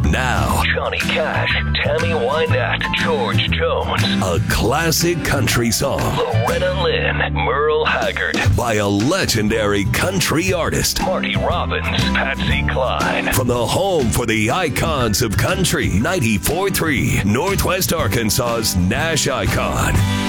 Now, Johnny Cash, Tammy Wynette, George Jones, a classic country song Loretta Lynn, Merle Haggard, by a legendary country artist. Marty Robbins, Patsy Cline. From the home for the icons of country, 94.3, Northwest Arkansas's Nash Icon.